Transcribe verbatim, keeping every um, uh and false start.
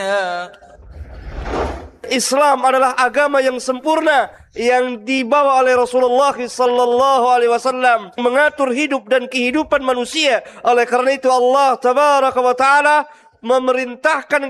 Islam adalah agama yang sempurna yang dibawa oleh Rasulullah sallallahu alaihi wasallam, mengatur hidup dan kehidupan manusia. Oleh karena itu Allah tabaraka wa taala memerintahkan